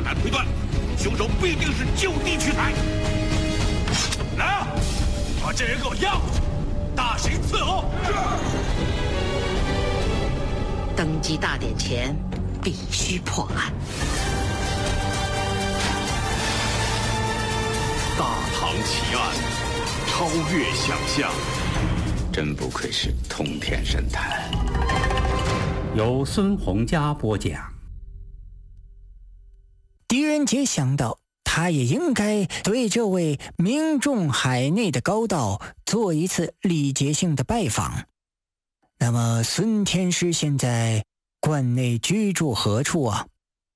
胆推断，凶手必定是就地取材。来啊，把这人给我押过去，大刑伺候。 登基大典前必须破案。 大唐奇案，超越想象， 真不愧是通天神探。 由孙洪佳播讲。 狄仁杰想到，他也应该对这位名重海内的高道做一次礼节性的拜访。那么孙天师现在关内居住何处啊？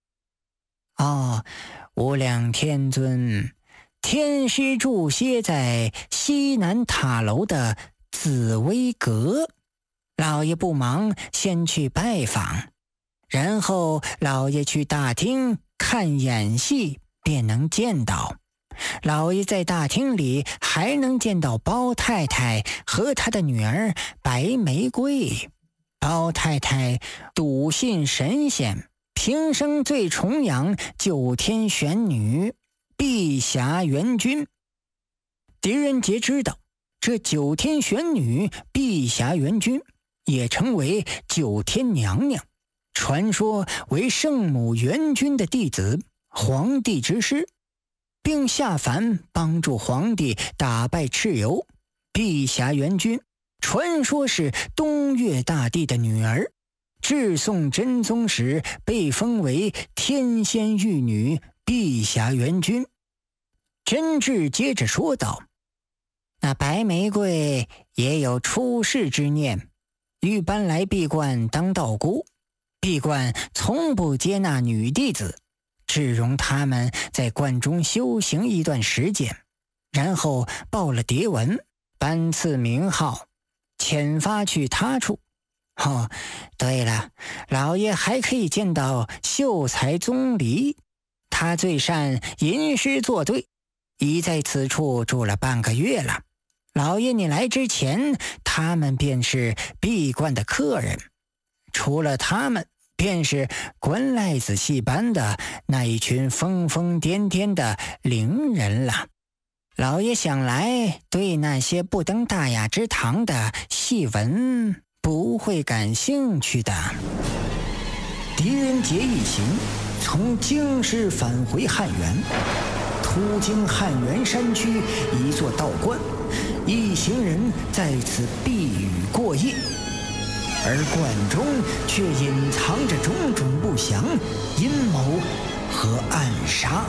无量天尊，天师住歇在西南塔楼的紫薇阁，老爷不忙，先去拜访，然后老爷去大厅看演戏，便能见到。老爷在大厅里还能见到包太太和她的女儿白玫瑰。包太太笃信神仙，平生最崇仰九天玄女碧霞元君。狄仁杰知道，这九天玄女碧霞元君也称为九天娘娘，传说为圣母元君的弟子，皇帝之师，并下凡帮助皇帝打败蚩尤。碧霞元君传说是东岳大帝的女儿，至宋真宗时被封为天仙玉女碧霞元君。真挚接着说道，那白玫瑰也有出世之念，欲搬来闭关当道姑。闭关从不接纳女弟子，只容他们在关中修行一段时间，然后报了牒文，颁赐名号，遣发去他处。对了，老爷还可以见到秀才宗离，他最善吟诗作对，已在此处住了半个月了。老爷你来之前，他们便是闭关的客人，除了他们，便是关赖子戏班的那一群疯疯癫癫的伶人了。老爷想来对那些不登大雅之堂的戏文不会感兴趣的。狄仁杰一行从京师返回汉源，途经汉源山区一座道观，一行人在此避雨过夜，而观中却隐藏着种种不祥、阴谋和暗杀。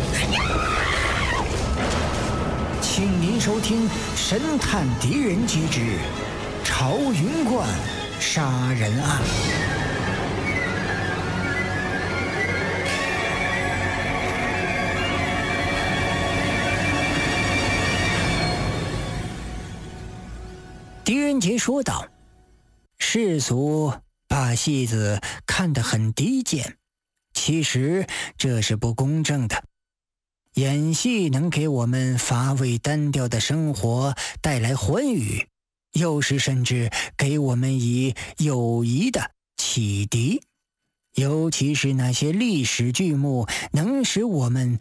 请您收听《神探狄仁杰之朝云观杀人案》。狄仁杰说道，世俗把戏子看得很低贱，其实这是不公正的。演戏能给我们乏味单调的生活带来欢愉，有时甚至给我们以友谊的启迪。尤其是那些历史剧目，能使我们